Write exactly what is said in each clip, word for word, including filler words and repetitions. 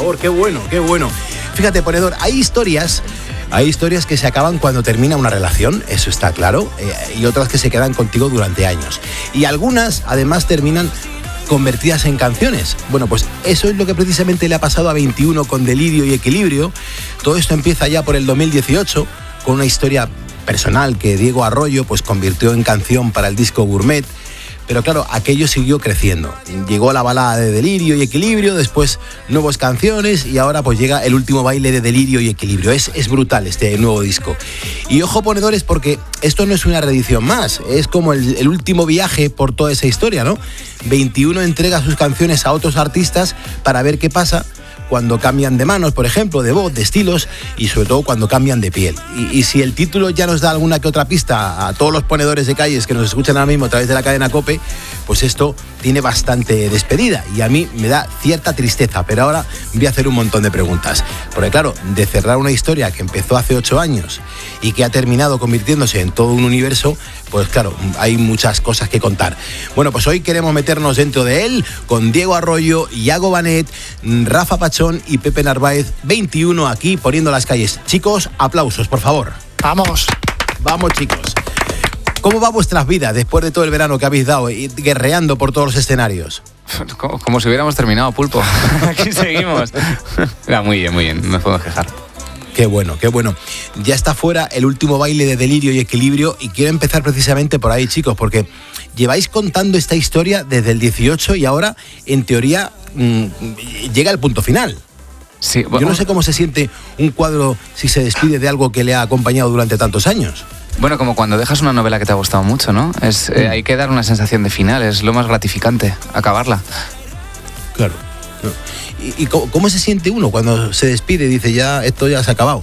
favor, qué bueno, qué bueno. Fíjate, ponedor, hay historias... Hay historias que se acaban cuando termina una relación, eso está claro, eh, y otras que se quedan contigo durante años. Y algunas, además, terminan convertidas en canciones. Bueno, pues eso es lo que precisamente le ha pasado a veintiuno con Delirio y Equilibrio. Todo esto empieza ya por el dos mil dieciocho, con una historia personal que Diego Arroyo pues convirtió en canción para el disco Gourmet. Pero claro, aquello siguió creciendo. Llegó la balada de Delirio y Equilibrio, después nuevas canciones y ahora pues llega el último baile de Delirio y Equilibrio. Es, es brutal este nuevo disco. Y ojo, ponedores, porque esto no es una reedición más, es como el, el último viaje por toda esa historia, ¿no? veintiuno entrega sus canciones a otros artistas para ver qué pasa cuando cambian de manos, por ejemplo, de voz, de estilos y sobre todo cuando cambian de piel. Y, y si el título ya nos da alguna que otra pista a todos los ponedores de calles que nos escuchan ahora mismo a través de la cadena COPE, pues esto tiene bastante despedida y a mí me da cierta tristeza, pero ahora voy a hacer un montón de preguntas. Porque claro, de cerrar una historia que empezó hace ocho años y que ha terminado convirtiéndose en todo un universo, pues claro, hay muchas cosas que contar. Bueno, pues hoy queremos meternos dentro de él con Diego Arroyo, Iago Banet, Rafa Pachón y Pepe Narváez, veintiuno aquí poniendo las calles. Chicos, aplausos, por favor. Vamos. Vamos, chicos. ¿Cómo va vuestras vidas después de todo el verano que habéis dado y guerreando por todos los escenarios? Como, como si hubiéramos terminado, Pulpo. Aquí seguimos. Va muy bien, muy bien, no nos podemos quejar. Qué bueno, qué bueno. Ya está fuera el último baile de Delirio y Equilibrio y quiero empezar precisamente por ahí, chicos, porque lleváis contando esta historia desde el dieciocho y ahora, en teoría, mmm, llega el punto final. Sí, bueno, yo no sé cómo se siente un cuadro si se despide de algo que le ha acompañado durante tantos años. Bueno, como cuando dejas una novela que te ha gustado mucho, ¿no? Es, eh, hay que dar una sensación de final, es lo más gratificante, acabarla. Claro. ¿Y, y cómo, cómo se siente uno cuando se despide y dice ya esto ya se ha acabado?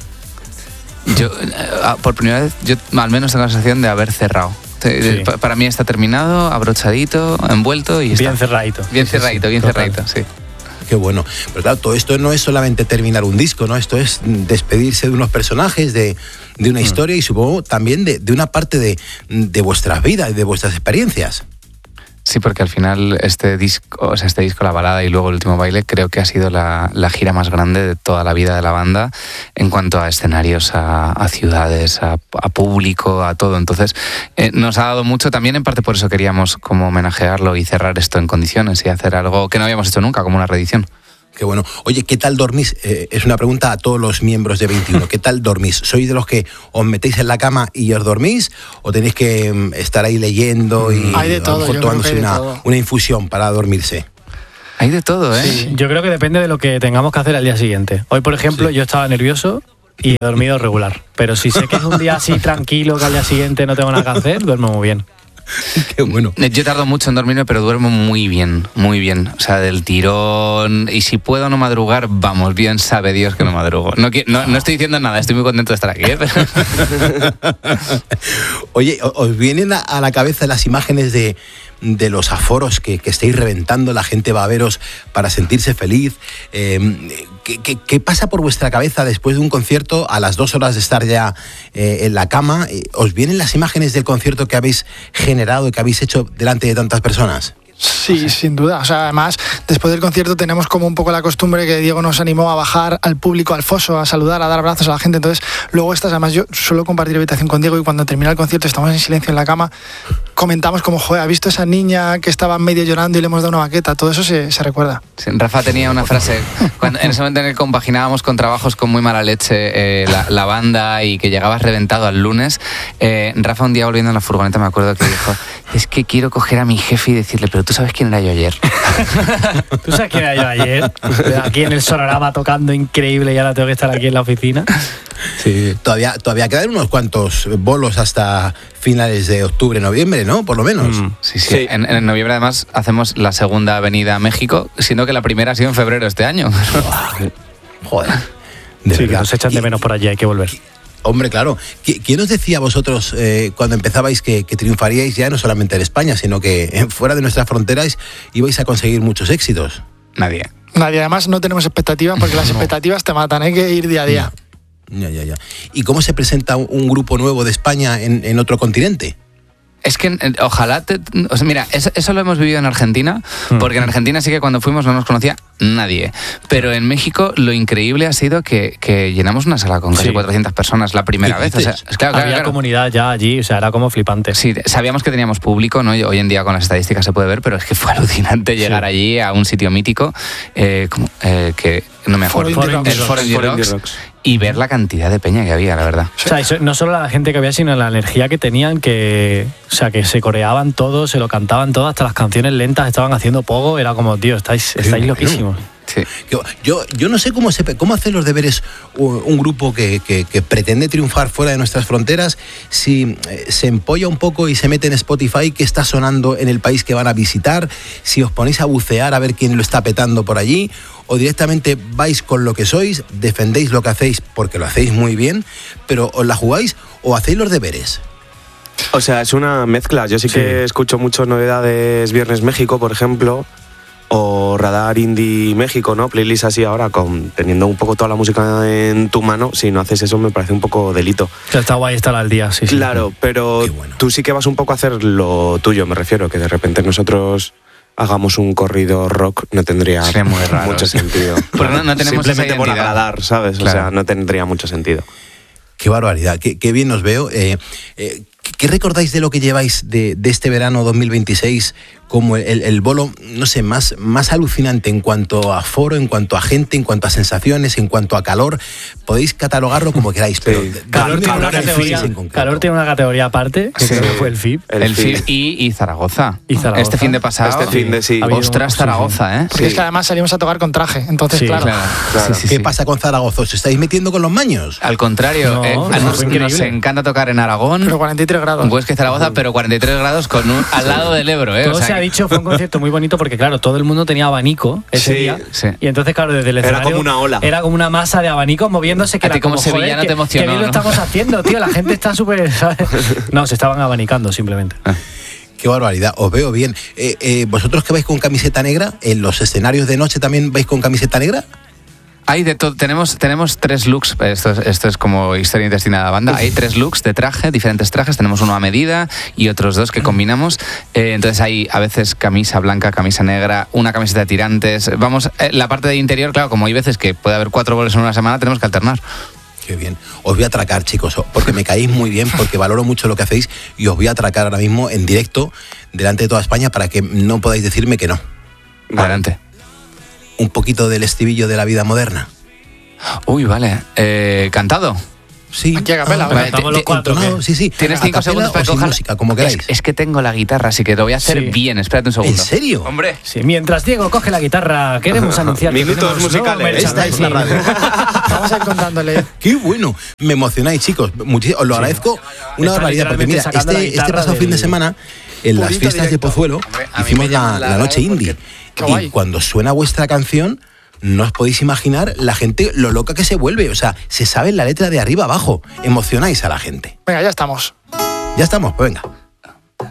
Yo, por primera vez, yo al menos tengo la sensación de haber cerrado. Sí. Para mí está terminado, abrochadito, envuelto y bien está. cerradito. Bien cerradito, bien Total. cerradito, sí. Qué bueno. Pero claro, todo esto no es solamente terminar un disco, ¿no? Esto es despedirse de unos personajes, de, de una historia y supongo también de, de una parte de, de vuestras vidas y de vuestras experiencias. Sí, porque al final este disco, o sea, este disco, la balada y luego el último baile, creo que ha sido la, la gira más grande de toda la vida de la banda en cuanto a escenarios, a, a ciudades, a, a público, a todo. Entonces, eh, nos ha dado mucho. También en parte por eso queríamos como homenajearlo y cerrar esto en condiciones y hacer algo que no habíamos hecho nunca, como una reedición. Qué bueno. Oye, ¿qué tal dormís? Eh, es una pregunta a todos los miembros de veintiuno. ¿Qué tal dormís? ¿Sois de los que os metéis en la cama y os dormís? ¿O tenéis que um, estar ahí leyendo y hay de todo, a lo mejor tomándose una, una infusión para dormirse? Hay de todo, ¿eh? Sí, yo creo que depende de lo que tengamos que hacer al día siguiente. Hoy, por ejemplo, sí. yo estaba nervioso y he dormido regular. Pero si sé que es un día así tranquilo, que al día siguiente no tengo nada que hacer, duermo muy bien. Qué bueno. Yo tardo mucho en dormirme, pero duermo muy bien, muy bien. O sea, del tirón. Y si puedo no madrugar, vamos, bien sabe Dios que no madrugo. No, no, no estoy diciendo nada, estoy muy contento de estar aquí, ¿eh? Oye, ¿os vienen a la cabeza las imágenes de, de los aforos que, que estáis reventando? La gente va a veros para sentirse feliz. Eh, ¿qué, qué, ¿Qué pasa por vuestra cabeza después de un concierto a las dos horas de estar ya eh, en la cama? ¿Os vienen las imágenes del concierto que habéis generado y que habéis hecho delante de tantas personas? Sí, sin duda. O sea, además, después del concierto tenemos como un poco la costumbre que Diego nos animó a bajar al público, al foso, a saludar, a dar abrazos a la gente. Entonces, luego estas, además, yo suelo compartir habitación con Diego y cuando termina el concierto estamos en silencio en la cama, comentamos como, joder, ¿has visto esa niña que estaba medio llorando y le hemos dado una baqueta? Todo eso se, se recuerda. Sí, Rafa tenía una frase, cuando, en ese momento en el que compaginábamos con trabajos con muy mala leche, eh, la, la banda y que llegabas reventado al lunes, eh, Rafa un día volviendo en la furgoneta me acuerdo que dijo, es que quiero coger a mi jefe y decirle, pero tú sabes quién era yo ayer. ¿Tú sabes quién era yo ayer? Aquí en el Sonorama tocando increíble y ahora tengo que estar aquí en la oficina. Sí. Todavía, todavía quedan unos cuantos bolos hasta finales de octubre, noviembre, ¿no? Por lo menos. Mm, sí, sí. sí. En, en noviembre además hacemos la segunda avenida a México, siendo que la primera ha sido en febrero este año. Joder. De sí, verdad. Que nos echan de menos por allí, hay que volver. Hombre, claro. ¿Quién os decía a vosotros eh, cuando empezabais que, que triunfaríais ya no solamente en España, sino que fuera de nuestras fronteras ibais a conseguir muchos éxitos? Nadie. Nadie. Además no tenemos expectativas porque las no. expectativas te matan, hay que ir día a día. Ya, ya, ya. ¿Y cómo se presenta un grupo nuevo de España en, en otro continente? Es que eh, ojalá, te, o sea, mira, eso, eso lo hemos vivido en Argentina, porque en Argentina sí que cuando fuimos no nos conocía nadie, pero en México lo increíble ha sido que, que llenamos una sala con casi Sí. cuatrocientas personas la primera vez. O sea, es claro, Había claro, claro. comunidad ya allí, o sea, era como flipante. Sí, sabíamos que teníamos público, ¿no? Hoy en día con las estadísticas se puede ver, pero es que fue alucinante llegar Sí. allí a un sitio mítico eh, como, eh, que no me acuerdo, Foro Indie el Rocks. Foro Indie Foro Indie Rocks, Rocks. y ver la cantidad de peña que había, la verdad. O sea, eso- no solo la gente que había, sino la energía que tenían, que, o sea, que se coreaban todos, se lo cantaban todo, hasta las canciones lentas estaban haciendo poco, era como, tío, estáis, estáis bueno. loquísimos. Sí. Yo, yo, yo no sé cómo, se, cómo hace los deberes un, un grupo que, que, que pretende triunfar fuera de nuestras fronteras, si eh, se empolla un poco y se mete en Spotify qué está sonando en el país que van a visitar, si os ponéis a bucear a ver quién lo está petando por allí, o directamente vais con lo que sois, defendéis lo que hacéis porque lo hacéis muy bien, pero os la jugáis o hacéis los deberes. O sea, es una mezcla. Yo sí, Sí. que escucho mucho novedades Viernes México, por ejemplo, o Radar Indie México, ¿no? Playlist así ahora, con teniendo un poco toda la música en tu mano. Si no haces eso me parece un poco delito. O sea, está guay estar al día, sí, sí. Claro, pero Qué bueno. tú sí que vas un poco a hacer lo tuyo, me refiero, que de repente nosotros hagamos un corrido rock no tendría Sería muy raro, mucho sí. sentido. Porque no- no tenemos esa Simplemente por identidad. agradar, ¿sabes? O Claro. sea, no tendría mucho sentido. Qué barbaridad, qué, qué bien os veo. Eh, eh, ¿Qué recordáis de lo que lleváis de, de este verano dos mil veintiséis como el, el bolo, no sé, más, más alucinante en cuanto a foro, en cuanto a gente, en cuanto a sensaciones, en cuanto a calor? Podéis catalogarlo como queráis, pero Sí. de- Calor, de- tiene una de- de- categoría, en concreto. Calor tiene una categoría aparte, que Sí. creo que fue el F I B. El El fin. F I B y, y Zaragoza. Y Zaragoza. Este fin de pasado. Este fin de sí. Ha habido- Ostras, sí, sí. Zaragoza, ¿eh? Porque es que además salimos a tocar con traje, entonces Sí, claro. Claro. Claro. Sí, sí, ¿Qué sí. pasa con Zaragoza? ¿Os estáis metiendo con los maños? Al contrario, No, eh, no, a nos, fue increíble. nos encanta tocar en Aragón, Pero cuarenta y tres grados. Huesca y Zaragoza, pero cuarenta y tres grados con un, al lado del Ebro, ¿eh? Todo O sea se ha que- dicho, fue un concierto muy bonito porque, claro, todo el mundo tenía abanico ese Sí, día. sí. Y entonces, claro, desde el Era escenario. como una ola. Era como una masa de abanicos moviéndose que A ti era como como, joder, sevillano que- te emocionó, que bien lo ¿no? estamos haciendo, tío. La gente está súper. ¿sabes? No, se estaban abanicando simplemente. Qué barbaridad, os veo bien. Eh, eh, ¿Vosotros que vais con camiseta negra, en los escenarios de noche también vais con camiseta negra? Hay de todo. Tenemos, tenemos tres looks. Esto es, esto es como historia intestina de la banda. Hay tres looks de traje, diferentes trajes. Tenemos uno a medida y otros dos que combinamos. Eh, entonces hay a veces camisa blanca, camisa negra, una camiseta de tirantes. Vamos, eh, la parte de interior, claro, como hay veces que puede haber cuatro bolos en una semana, tenemos que alternar. Qué bien. Os voy a atracar, chicos, porque me caéis muy bien, porque valoro mucho lo que hacéis y os voy a atracar ahora mismo en directo delante de toda España para que no podáis decirme que no. Adelante. Un poquito del estribillo de la vida moderna. Uy, vale. Eh, ¿Cantado? Sí. Aquí a capela, Ah, ¿vale? Estamos te- los te- cuatro, entonado, ¿qué? sí, sí. Tienes A cinco capela segundos para o sin coger música, como queráis. Es, es que tengo la guitarra, así que lo voy a hacer Sí. bien. Espérate un segundo. ¿En serio? Hombre. Sí, mientras Diego coge la guitarra, queremos anunciar que Minutos tenemos nuevo musicales. Esta es la merchandising. radio. Vamos a ir contándole. Qué bueno. Me emocionáis, chicos. Muchis- os lo agradezco una Está barbaridad. Porque literalmente mira, sacando la este, este guitarra pasado del- fin de semana, en las Purito fiestas directo. de Pozuelo, Hombre, a mí hicimos me llaman la, la la noche radio indie. Qué Y guay. cuando suena vuestra canción, no os podéis imaginar la gente lo loca que se vuelve. O sea, se sabe la letra de arriba abajo. Emocionáis a la gente. Venga, ya estamos. Ya estamos, pues venga.